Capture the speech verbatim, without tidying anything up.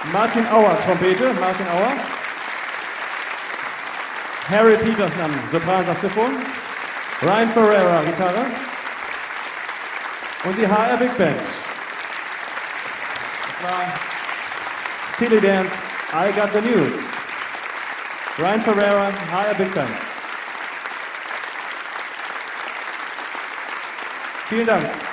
Martin Auer, Trompete, Martin Auer. Harry Peterson, Sopran-Saxophon. Ryan Ferreira, Gitarre. Und die H R Big Band. Das war Steely Dan's I Got the News. Ryan Ferreira, H R Big Band. Vielen Dank.